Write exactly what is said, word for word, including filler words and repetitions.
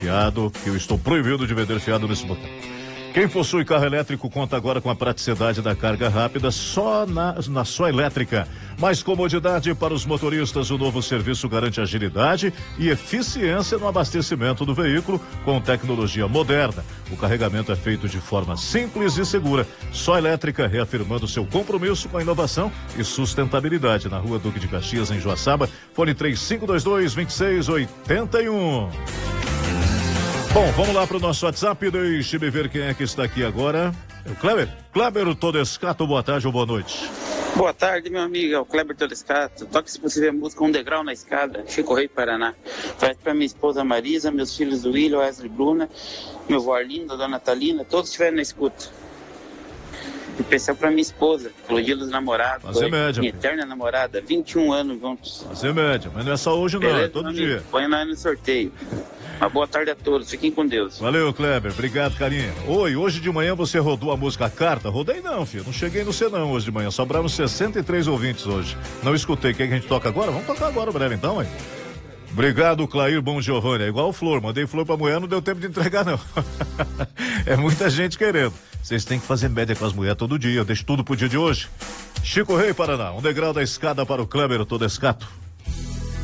fiado, que eu estou proibido de vender fiado nesse botão. Quem possui carro elétrico conta agora com a praticidade da carga rápida só na, na só elétrica. Mais comodidade para os motoristas, o novo serviço garante agilidade e eficiência no abastecimento do veículo com tecnologia moderna. O carregamento é feito de forma simples e segura. Só elétrica, reafirmando seu compromisso com a inovação e sustentabilidade. Na Rua Duque de Caxias, em Joaçaba, fone três cinco dois dois, dois seis oito um. Bom, vamos lá para o nosso WhatsApp, deixe-me ver quem é que está aqui agora. É o Kleber. Kleber Todescato, boa tarde ou boa noite. Boa tarde, meu amigo, é o Kleber Todescato. Toque, se possível, a música Um Degrau na Escada, Chico Rei, Paraná. Faz para minha esposa Marisa, meus filhos do William, Wesley, Bruna, meu avô Arlindo, a dona Talina, todos estiverem na escuta. E especial para minha esposa, pelo dia dos namorados. Fazer média. Minha eterna namorada, vinte e um anos juntos. Fazer média, mas não é só hoje não, Beleza, é todo dia. dia. Põe nós no sorteio. Uma boa tarde a todos, fiquem com Deus. Valeu, Kleber, obrigado, carinha. Oi, hoje de manhã você rodou a música Carta? Rodei não, filho, não cheguei no C não hoje de manhã, sobraram sessenta e três ouvintes hoje. Não escutei, quer que a gente toca agora? Vamos tocar agora, breve então, hein? Obrigado, Clair Bom Giovanni, é igual o Flor, mandei Flor pra mulher, não deu tempo de entregar não. É muita gente querendo. Vocês têm que fazer média com as mulheres todo dia, eu deixo tudo pro dia de hoje. Chico Rei, Paraná, um degrau da escada para o Kleber Todescato.